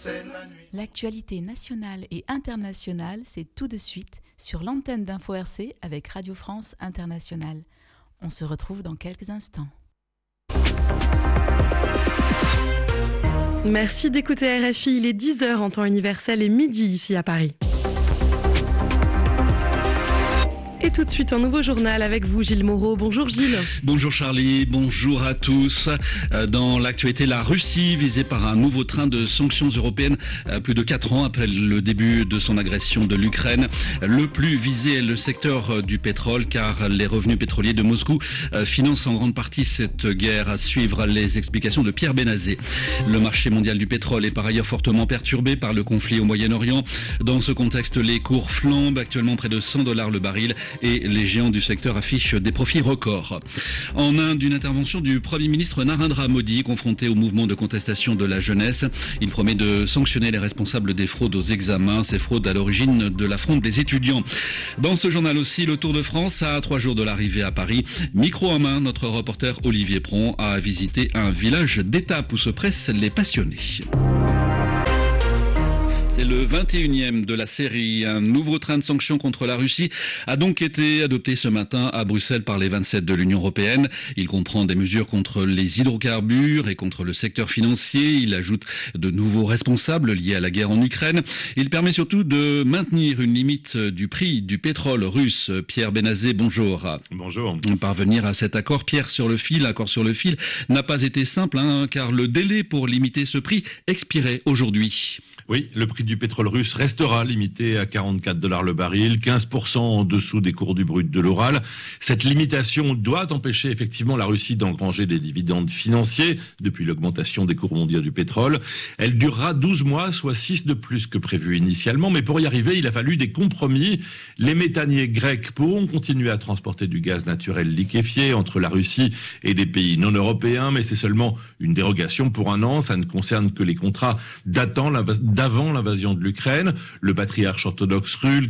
L'actualité nationale et internationale, c'est tout de suite sur l'antenne d'Info RC avec Radio France Internationale. On se retrouve dans quelques instants. Merci d'écouter RFI, il est 10h en temps universel et midi ici à Paris. Et tout de suite, un nouveau journal avec vous, Gilles Moreau. Bonjour Gilles. Bonjour Charlie, bonjour à tous. Dans l'actualité, la Russie visée par un nouveau train de sanctions européennes plus de 4 ans après le début de son agression de l'Ukraine. Le plus visé est le secteur du pétrole car les revenus pétroliers de Moscou financent en grande partie cette guerre. À suivre les explications de Pierre Benazé. Le marché mondial du pétrole est par ailleurs fortement perturbé par le conflit au Moyen-Orient. Dans ce contexte, les cours flambent, actuellement près de $100 le baril. Et les géants du secteur affichent des profits records. En Inde, une intervention du Premier ministre Narendra Modi confronté au mouvement de contestation de la jeunesse. Il promet de sanctionner les responsables des fraudes aux examens, ces fraudes à l'origine de la fronde des étudiants. Dans ce journal aussi, le Tour de France à 3 jours de l'arrivée à Paris. Micro en main, notre reporter Olivier Pron a visité un village d'étape où se pressent les passionnés. C'est le 21e de la série. Un nouveau train de sanctions contre la Russie a donc été adopté ce matin à Bruxelles par les 27 de l'Union européenne. Il comprend des mesures contre les hydrocarbures et contre le secteur financier. Il ajoute de nouveaux responsables liés à la guerre en Ukraine. Il permet surtout de maintenir une limite du prix du pétrole russe. Pierre Benazé, bonjour. Bonjour. Parvenir à cet accord, Pierre, l'accord sur le fil n'a pas été simple, car le délai pour limiter ce prix expirait aujourd'hui. Oui, le prix du pétrole russe restera limité à $44 le baril, 15% en dessous des cours du brut de l'Oral. Cette limitation doit empêcher effectivement la Russie d'engranger des dividendes financiers depuis l'augmentation des cours mondiaux du pétrole. Elle durera 12 mois, soit 6 de plus que prévu initialement. Mais pour y arriver, il a fallu des compromis. Les méthaniers grecs pourront continuer à transporter du gaz naturel liquéfié entre la Russie et des pays non européens, mais c'est seulement une dérogation pour un an. Ça ne concerne que les contrats d'avant l'invasion de l'Ukraine. Le patriarche orthodoxe russe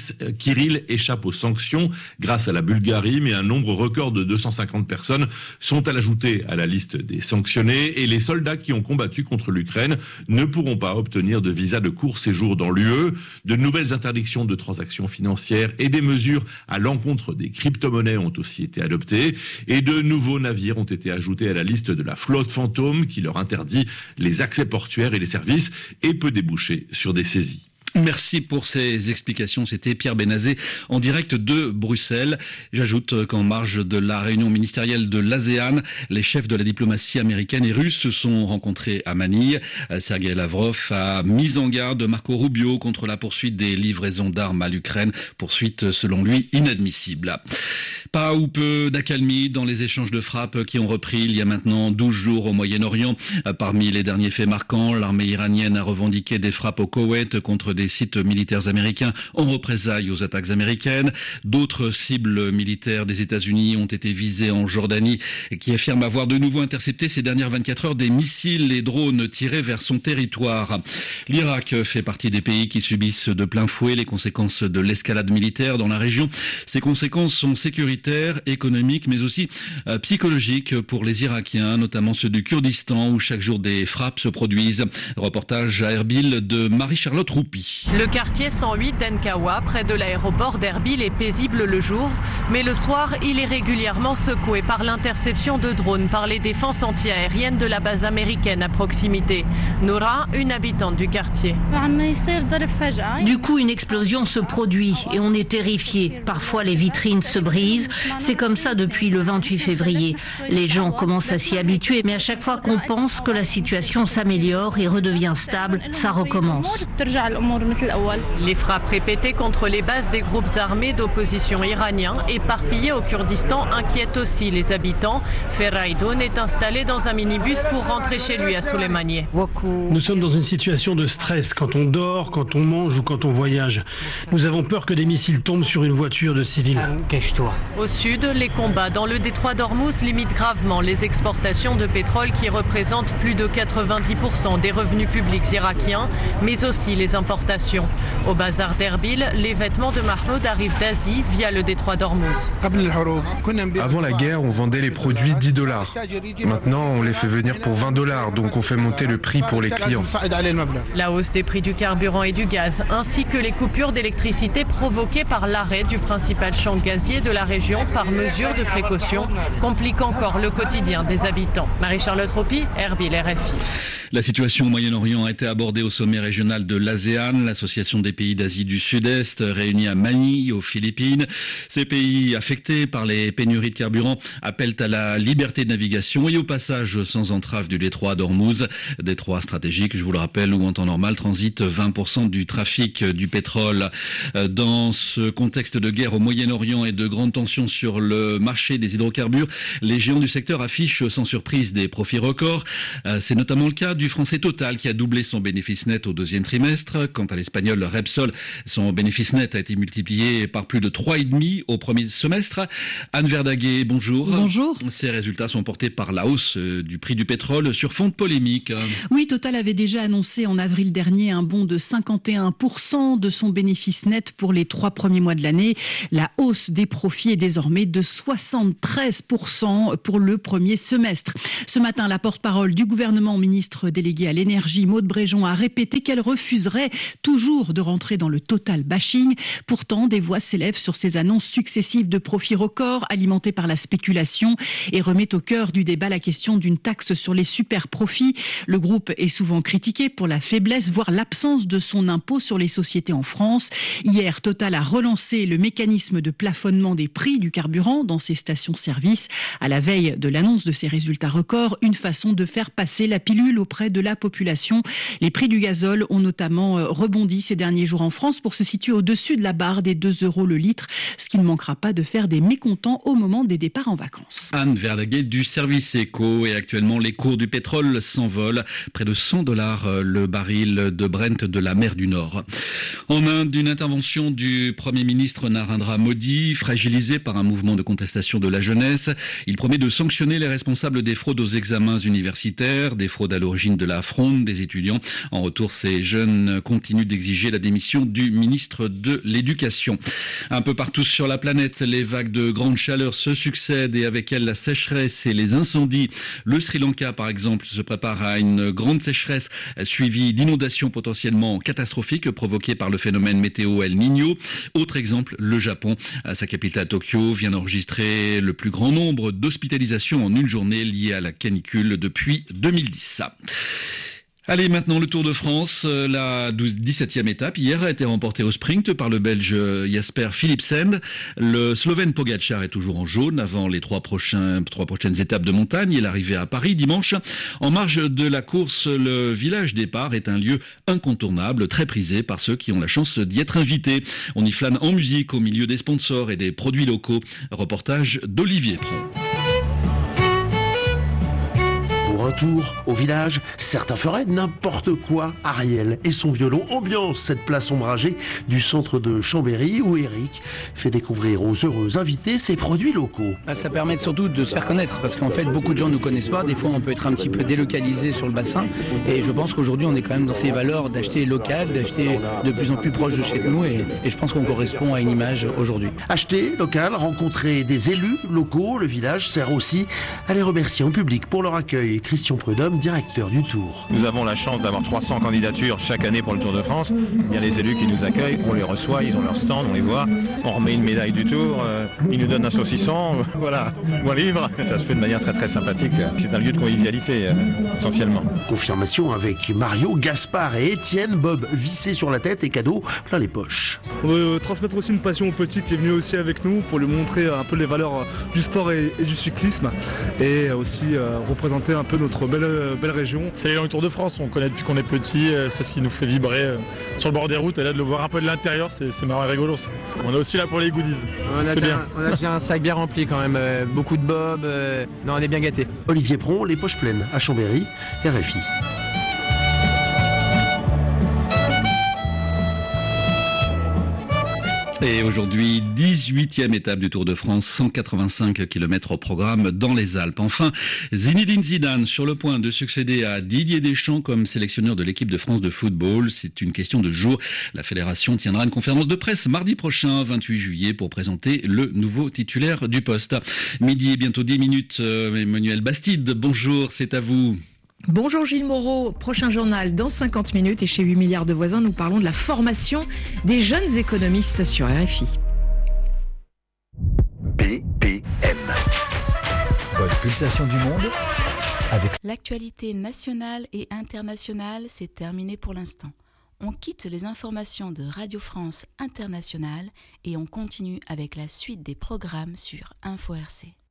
Kirill échappe aux sanctions grâce à la Bulgarie, mais un nombre record de 250 personnes sont à l'ajouter à la liste des sanctionnés et les soldats qui ont combattu contre l'Ukraine ne pourront pas obtenir de visa de court séjour dans l'UE. De nouvelles interdictions de transactions financières et des mesures à l'encontre des crypto-monnaies ont aussi été adoptées et de nouveaux navires ont été ajoutés à la liste de la flotte fantôme qui leur interdit les accès portuaires et les services et peut déboucher sur des saisies. Merci pour ces explications. C'était Pierre Benazé en direct de Bruxelles. J'ajoute qu'en marge de la réunion ministérielle de l'ASEAN, les chefs de la diplomatie américaine et russe se sont rencontrés à Manille. Sergei Lavrov a mis en garde Marco Rubio contre la poursuite des livraisons d'armes à l'Ukraine. Poursuite, selon lui, inadmissible. Pas ou peu d'accalmie dans les échanges de frappes qui ont repris il y a maintenant 12 jours au Moyen-Orient. Parmi les derniers faits marquants, l'armée iranienne a revendiqué des frappes au Koweït contre des sites militaires américains en représailles aux attaques américaines. D'autres cibles militaires des États-Unis ont été visées en Jordanie, qui affirme avoir de nouveau intercepté ces dernières 24 heures des missiles et drones tirés vers son territoire. L'Irak fait partie des pays qui subissent de plein fouet les conséquences de l'escalade militaire dans la région. Ces conséquences sont sécuritaires, économiques, mais aussi psychologiques pour les Irakiens, notamment ceux du Kurdistan, où chaque jour des frappes se produisent. Reportage à Erbil de Marie-Charlotte Roupi. Le quartier 108 d'Enkawa, près de l'aéroport d'Erbil, est paisible le jour, mais le soir, il est régulièrement secoué par l'interception de drones par les défenses antiaériennes de la base américaine à proximité. Noura, une habitante du quartier. Du coup, une explosion se produit et on est terrifié. Parfois, les vitrines se brisent. C'est comme ça depuis le 28 février. Les gens commencent à s'y habituer, mais à chaque fois qu'on pense que la situation s'améliore et redevient stable, ça recommence. Les frappes répétées contre les bases des groupes armés d'opposition iraniens éparpillés au Kurdistan inquiètent aussi les habitants. Ferraïdoun est installé dans un minibus pour rentrer chez lui à Soleimani. Nous sommes dans une situation de stress quand on dort, quand on mange ou quand on voyage. Nous avons peur que des missiles tombent sur une voiture de civils. Au sud, les combats dans le détroit d'Ormuz limitent gravement les exportations de pétrole qui représentent plus de 90% des revenus publics irakiens, mais aussi les importations. Au bazar d'Erbil, les vêtements de Mahmoud arrivent d'Asie via le détroit d'Ormuz. Avant la guerre, on vendait les produits $10. Maintenant, on les fait venir pour $20, donc on fait monter le prix pour les clients. La hausse des prix du carburant et du gaz, ainsi que les coupures d'électricité provoquées par l'arrêt du principal champ gazier de la région par mesure de précaution, compliquent encore le quotidien des habitants. Marie-Charlotte Ropi, Erbil, RFI. La situation au Moyen-Orient a été abordée au sommet régional de l'ASEAN, l'association des pays d'Asie du Sud-Est, réunie à Manille, aux Philippines. Ces pays affectés par les pénuries de carburant appellent à la liberté de navigation et au passage sans entrave du détroit d'Ormuz, détroit stratégique, je vous le rappelle, où en temps normal transite 20% du trafic du pétrole. Dans ce contexte de guerre au Moyen-Orient et de grandes tensions sur le marché des hydrocarbures, les géants du secteur affichent sans surprise des profits records. C'est notamment le cas du français Total qui a doublé son bénéfice net au deuxième trimestre. Quant à l'espagnol Repsol, son bénéfice net a été multiplié par plus de 3,5 au premier semestre. Anne Verdaguet, bonjour. Bonjour. Ces résultats sont portés par la hausse du prix du pétrole sur fond de polémique. Oui, Total avait déjà annoncé en avril dernier un bond de 51% de son bénéfice net pour les 3 premiers mois de l'année. La hausse des profits est désormais de 73% pour le premier semestre. Ce matin, la porte-parole du gouvernement, ministre déléguée à l'énergie, Maud Bréjon, a répété qu'elle refuserait toujours de rentrer dans le total bashing. Pourtant, des voix s'élèvent sur ces annonces successives de profits records alimentées par la spéculation et remet au cœur du débat la question d'une taxe sur les super profits. Le groupe est souvent critiqué pour la faiblesse, voire l'absence de son impôt sur les sociétés en France. Hier, Total a relancé le mécanisme de plafonnement des prix du carburant dans ses stations-service. À la veille de l'annonce de ces résultats records, une façon de faire passer la pilule auprès de la population. Les prix du gazole ont notamment rebondi ces derniers jours en France pour se situer au-dessus de la barre des 2 € le litre, ce qui ne manquera pas de faire des mécontents au moment des départs en vacances. Anne Verdaguet du service éco. Et actuellement, les cours du pétrole s'envolent. Près de $100 le baril de Brent de la mer du Nord. En Inde, une intervention du Premier ministre Narendra Modi, fragilisé par un mouvement de contestation de la jeunesse. Il promet de sanctionner les responsables des fraudes aux examens universitaires, des fraudes à l'origine de la fronde des étudiants. En retour, ces jeunes continuent d'exiger la démission du ministre de l'Éducation. Un peu partout sur la planète, les vagues de grande chaleur se succèdent et avec elles la sécheresse et les incendies. Le Sri Lanka, par exemple, se prépare à une grande sécheresse suivie d'inondations potentiellement catastrophiques provoquées par le phénomène météo El Niño. Autre exemple, le Japon. Sa capitale Tokyo vient d'enregistrer le plus grand nombre d'hospitalisations en une journée liées à la canicule depuis 2010. Allez, maintenant le Tour de France, la 17e étape hier a été remportée au sprint par le Belge Jasper Philipsen. Le Slovène Pogačar est toujours en jaune avant les trois prochaines étapes de montagne et l'arrivée à Paris dimanche. En marge de la course, le village départ est un lieu incontournable, très prisé par ceux qui ont la chance d'y être invités. On y flâne en musique au milieu des sponsors et des produits locaux. Reportage d'Olivier Pron. Pour un tour au village, certains feraient n'importe quoi. Ariel et son violon ambiance cette place ombragée du centre de Chambéry où Eric fait découvrir aux heureux invités ses produits locaux. Ça permet surtout de se faire connaître parce qu'en fait beaucoup de gens ne nous connaissent pas. Des fois on peut être un petit peu délocalisé sur le bassin et je pense qu'aujourd'hui on est quand même dans ces valeurs d'acheter local, d'acheter de plus en plus proche de chez nous et je pense qu'on correspond à une image aujourd'hui. Acheter local, rencontrer des élus locaux, le village sert aussi à les remercier en public pour leur accueil. Christian Prudhomme, directeur du Tour. Nous avons la chance d'avoir 300 candidatures chaque année pour le Tour de France. Il y a les élus qui nous accueillent, on les reçoit, ils ont leur stand, on les voit, on remet une médaille du Tour, ils nous donnent un saucisson, voilà, ou un livre. Ça se fait de manière très très sympathique. C'est un lieu de convivialité essentiellement. Confirmation avec Mario, Gaspard et Étienne, Bob vissé sur la tête et cadeau plein les poches. On veut transmettre aussi une passion au petit qui est venu aussi avec nous pour lui montrer un peu les valeurs du sport et du cyclisme et aussi représenter un peu notre belle région. C'est les longs Tours de France, on connaît depuis qu'on est petit, c'est ce qui nous fait vibrer sur le bord des routes et là de le voir un peu de l'intérieur, c'est marrant et rigolo. On est aussi là pour les goodies. On a déjà un sac bien rempli quand même, beaucoup de bobs, non on est bien gâtés. Olivier Pron, les poches pleines à Chambéry, RFI. Et aujourd'hui, 18e étape du Tour de France, 185 km au programme dans les Alpes. Enfin, Zinedine Zidane sur le point de succéder à Didier Deschamps comme sélectionneur de l'équipe de France de football. C'est une question de jour. La fédération tiendra une conférence de presse mardi prochain, 28 juillet, pour présenter le nouveau titulaire du poste. Midi et bientôt 10 minutes. Emmanuel Bastide, bonjour, c'est à vous. Bonjour Gilles Moreau, prochain journal dans 50 minutes et chez 8 milliards de voisins, nous parlons de la formation des jeunes économistes sur RFI. BPM. Bonne pulsation du monde. L'actualité nationale et internationale, c'est terminé pour l'instant. On quitte les informations de Radio France Internationale et on continue avec la suite des programmes sur Info RC.